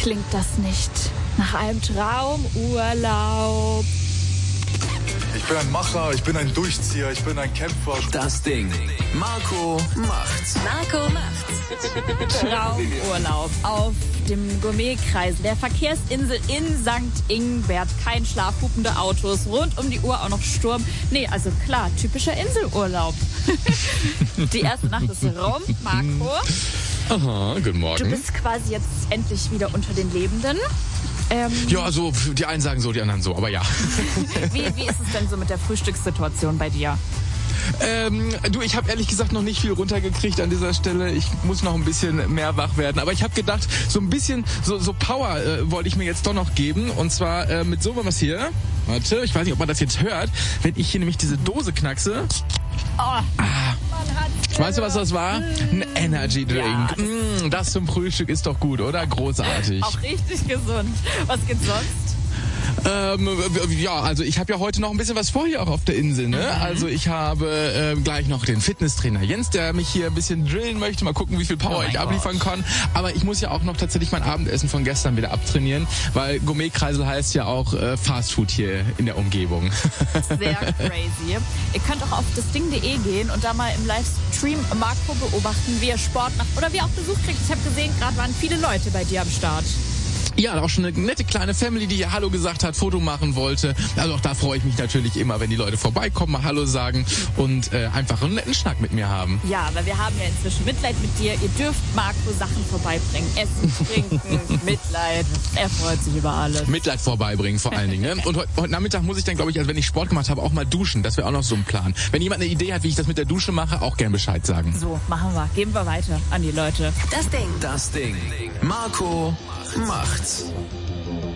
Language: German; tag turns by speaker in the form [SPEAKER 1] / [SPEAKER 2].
[SPEAKER 1] Klingt das nicht nach einem Traumurlaub?
[SPEAKER 2] Ich bin ein Macher, ich bin ein Durchzieher, ich bin ein Kämpfer.
[SPEAKER 3] Das Ding. Marco macht's.
[SPEAKER 4] Marco macht's.
[SPEAKER 1] Traumurlaub auf dem Gourmetkreisel der Verkehrsinsel in St. Ingbert. Kein Schlaf, hupende Autos, rund um die Uhr auch noch Sturm. Nee, also klar, typischer Inselurlaub. Die erste Nacht ist rum, Marco.
[SPEAKER 5] Aha, guten Morgen.
[SPEAKER 1] Du bist quasi jetzt endlich wieder unter den Lebenden.
[SPEAKER 5] Ja, also die einen sagen so, die anderen so, aber ja.
[SPEAKER 1] Wie ist es denn so mit der Frühstückssituation bei dir?
[SPEAKER 5] Du, ich habe ehrlich gesagt noch nicht viel runtergekriegt an dieser Stelle. Ich muss noch ein bisschen mehr wach werden. Aber ich habe gedacht, so ein bisschen, so Power wollte ich mir jetzt doch noch geben. Und zwar mit so was hier. Warte, ich weiß nicht, ob man das jetzt hört. Wenn ich hier nämlich diese Dose knackse. Weißt du, was das war? Ein Energy Drink.
[SPEAKER 1] Ja,
[SPEAKER 5] Das zum Frühstück ist doch gut, oder? Großartig.
[SPEAKER 1] Auch richtig gesund. Was gibt's sonst?
[SPEAKER 5] Ja, also ich habe ja heute noch ein bisschen was vor hier auch auf der Insel, ne? Also ich habe gleich noch den Fitnesstrainer Jens, der mich hier ein bisschen drillen möchte, mal gucken, wie viel Power ich abliefern kann. Aber ich muss ja auch noch tatsächlich mein Abendessen von gestern wieder abtrainieren, weil Gourmetkreisel heißt ja auch Fastfood hier in der Umgebung.
[SPEAKER 1] Sehr crazy. Ihr könnt auch auf dasding.de gehen und da mal im Livestream Marco beobachten, wie er Sport macht oder wie er auch Besuch kriegt. Ich habe gesehen, gerade waren viele Leute bei dir am Start.
[SPEAKER 5] Ja, auch schon eine nette kleine Family, die hier Hallo gesagt hat, Foto machen wollte. Also auch da freue ich mich natürlich immer, wenn die Leute vorbeikommen, mal Hallo sagen und einfach einen netten Schnack mit mir haben.
[SPEAKER 1] Ja, weil wir haben ja inzwischen Mitleid mit dir. Ihr dürft Marco Sachen vorbeibringen. Essen, trinken, Mitleid. Er freut sich über alles.
[SPEAKER 5] Mitleid vorbeibringen vor allen Dingen. Ne? Und heute Nachmittag muss ich dann, glaube ich, also wenn ich Sport gemacht habe, auch mal duschen. Das wäre auch noch so ein Plan. Wenn jemand eine Idee hat, wie ich das mit der Dusche mache, auch gern Bescheid sagen.
[SPEAKER 1] So, machen wir. Geben wir weiter an die Leute.
[SPEAKER 4] Das Ding.
[SPEAKER 3] Das Ding. Marco macht's.